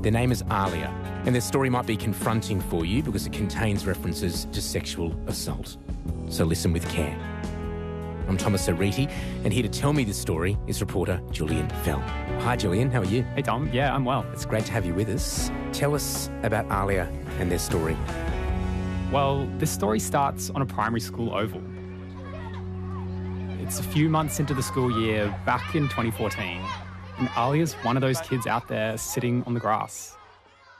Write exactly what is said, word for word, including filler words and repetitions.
Their name is Alia, and their story might be confronting for you because it contains references to sexual assault. So listen with care. I'm Thomas Ariti, and here to tell me this story is reporter Julian Fell. Hi, Julian. How are you? Hey, Tom. Yeah, I'm well. It's great to have you with us. Tell us about Alia and their story. Well, this story starts on a primary school oval. It's a few months into the school year, back in twenty fourteen, and Alia's one of those kids out there sitting on the grass.